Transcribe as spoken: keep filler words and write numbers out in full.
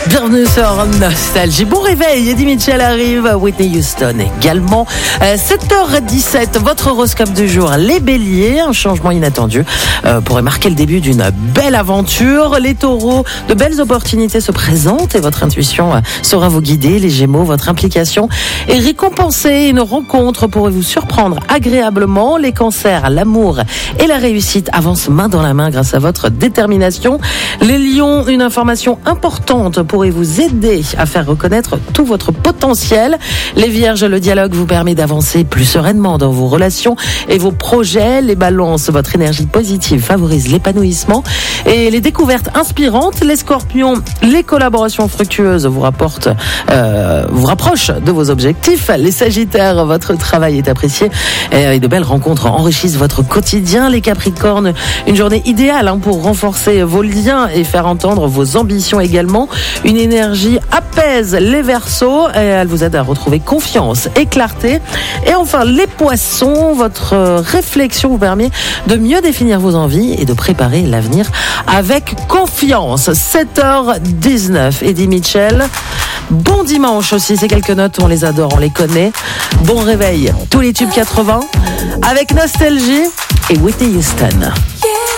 Bienvenue sur Nostalgie. Bon réveil, Eddie Mitchell arrive, Whitney Houston également. Euh, sept heures dix-sept, votre horoscope du jour, les béliers, un changement inattendu euh, pourrait marquer le début d'une belle aventure. Les taureaux, de belles opportunités se présentent et votre intuition euh, saura vous guider. Les gémeaux, votre implication est récompensée. Une rencontre pourrait vous surprendre agréablement. Les cancers, l'amour et la réussite avancent main dans la main grâce à votre détermination. Les lions, une information importante pourrait vous aider à faire reconnaître tout votre potentiel. Les vierges, le dialogue vous permet d'avancer plus sereinement dans vos relations et vos projets. Les balances, votre énergie positive favorise l'épanouissement et les découvertes inspirantes. Les scorpions, les collaborations fructueuses vous rapportent, euh, vous rapprochent de vos objectifs. Les sagittaires, votre travail est apprécié et de belles rencontres enrichissent votre quotidien. Les capricornes, une journée idéale hein, pour renforcer vos liens et faire entendre vos ambitions également. Une énergie apaise les verseaux et elle vous aide à retrouver confiance et clarté. Et enfin, les poissons, votre réflexion vous permet de mieux définir vos envies et de préparer l'avenir avec confiance. sept heures dix-neuf, Eddie Mitchell. Bon dimanche aussi, ces quelques notes, on les adore, on les connaît. Bon réveil, tous les tubes quatre-vingts avec Nostalgie et Whitney Houston.